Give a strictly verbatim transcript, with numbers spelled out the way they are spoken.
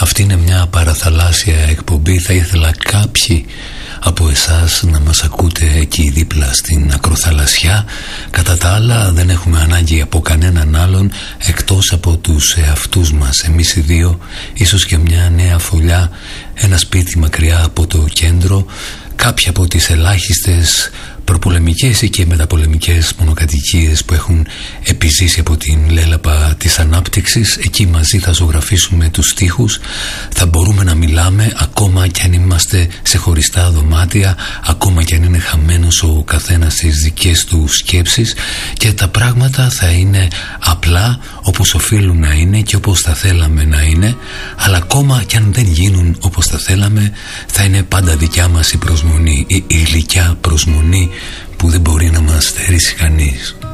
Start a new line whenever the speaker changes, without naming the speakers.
Αυτή είναι μια παραθαλάσσια εκπομπή. Θα ήθελα κάποιοι από εσάς να μας ακούτε εκεί δίπλα στην ακροθαλασσιά. Κατά τα άλλα δεν έχουμε ανάγκη από κανέναν άλλον εκτός από τους εαυτούς μας, εμείς οι δύο. Ίσως και μια νέα φωλιά, ένα σπίτι μακριά από το κέντρο, κάποια από τις ελάχιστες προπολεμικές ή και μεταπολεμικές μονοκατοικίες που έχουν επιζήσει από την λέλαπα της ανάπτυξης. Εκεί μαζί θα ζωγραφίσουμε τους στίχους, θα μπορούμε να μιλάμε ακόμα κι αν είμαστε σε χωριστά δωμάτια, ακόμα κι αν είναι χαμένος ο καθένας στις δικές του σκέψεις, και τα πράγματα θα είναι απλά όπως οφείλουν να είναι και όπως θα θέλαμε να είναι, αλλά ακόμα κι αν δεν γίνουν όπως θα θέλαμε, θα είναι πάντα δικιά μας η προσμονή, η γλυκιά προσμονή που δεν μπορεί να μας στερήσει κανείς.